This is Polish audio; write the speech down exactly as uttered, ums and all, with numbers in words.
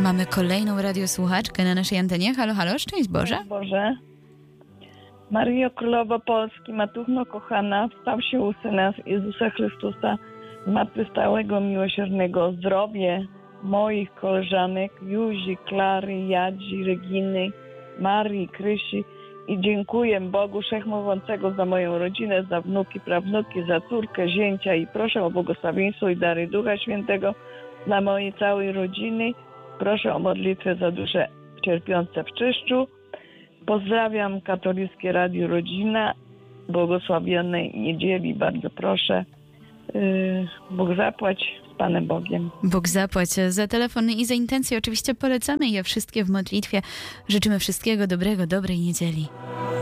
Mamy kolejną radiosłuchaczkę na naszej antenie. Halo, halo, szczęść Boże. Szczęść Boże. Maryjo Królowo Polski, Matówno kochana, wstaw się u Syna Jezusa Chrystusa, zmartwychwstałego, miłosiernego, zdrowie moich koleżanek Juzi, Klary, Jadzi, Reginy, Marii, Krysi i dziękuję Bogu Wszechmogącego za moją rodzinę, za wnuki, prawnuki, za córkę, zięcia i proszę o błogosławieństwo i dary Ducha Świętego dla mojej całej rodziny. Proszę o modlitwę za dusze cierpiące w czyszczu. Pozdrawiam Katolickie Radio Rodzina. Błogosławionej niedzieli, bardzo proszę. Yy, Bóg zapłać, z Panem Bogiem. Bóg zapłać za telefon i za intencje. Oczywiście polecamy je wszystkie w modlitwie. Życzymy wszystkiego dobrego, dobrej niedzieli.